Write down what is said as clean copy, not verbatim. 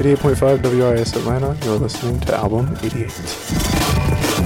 88.5 WIS Atlanta, you're listening to Album 88.